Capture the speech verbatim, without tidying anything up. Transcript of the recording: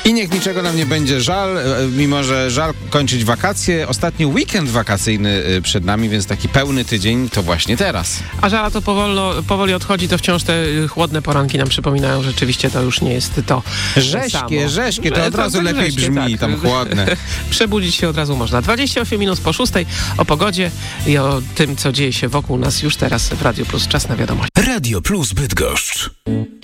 I niech niczego nam nie będzie żal, mimo że żal kończyć wakacje. Ostatni weekend wakacyjny przed nami, więc taki pełny tydzień to właśnie teraz. A żala to powolno, powoli odchodzi, to wciąż te chłodne poranki nam przypominają, że rzeczywiście to już nie jest to Rześkie, samo. rześkie, to od razu tak, lepiej rześkie, brzmi, tak. tam chłodne. Przebudzić się od razu można. dwadzieścia osiem minut po szóstej, o pogodzie i o tym, co dzieje się wokół nas już teraz w Radio Plus. Czas na wiadomość. Radio Plus Bydgoszcz.